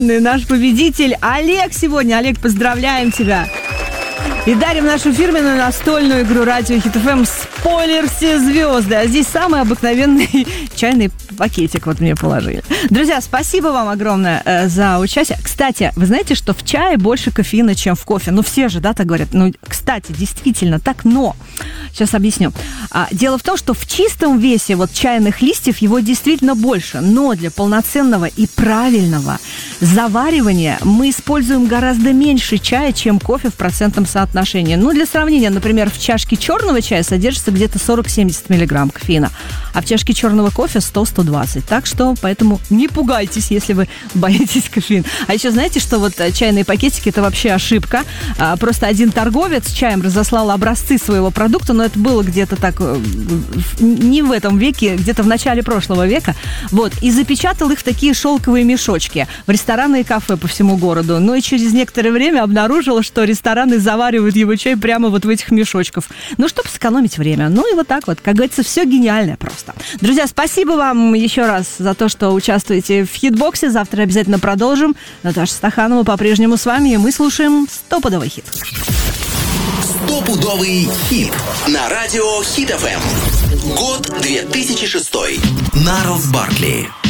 Наш победитель Олег сегодня. Олег, поздравляем тебя. И дарим нашу фирменную настольную игру «Радио Хит ФМ» «Спойлер все звезды». А здесь самый обыкновенный чайный пакетик вот мне положили. Друзья, спасибо вам огромное за участие. Кстати, вы знаете, что в чае больше кофеина, чем в кофе? Ну, все же, да, так говорят. Ну, кстати, действительно так, но... Сейчас объясню. Дело в том, что в чистом весе вот чайных листьев его действительно больше, но для полноценного и правильного заваривания мы используем гораздо меньше чая, чем кофе в процентном соотношении. Ну, для сравнения, например, в чашке черного чая содержится где-то 40-70 миллиграмм кофеина, а в чашке черного кофе 100-120. Так что, поэтому не пугайтесь, если вы боитесь кофеина. А еще знаете, что вот чайные пакетики – это вообще ошибка. Просто один торговец чаем разослал образцы своего продукта, но это было где-то так, не в этом веке, где-то в начале прошлого века, вот, и запечатал их в такие шелковые мешочки в рестораны и кафе по всему городу. Ну и через некоторое время обнаружила, что рестораны заваривают его чай прямо вот в этих мешочках. Ну, чтобы сэкономить время. Ну и вот так вот, как говорится, все гениальное просто. Друзья, спасибо вам еще раз за то, что участвуете в хитбоксе. Завтра обязательно продолжим. Наташа Стаханова по-прежнему с вами, и мы слушаем стопудовый хит. Стопудовый хит на радио Хит ФМ. Год 2006. Наров Баркли.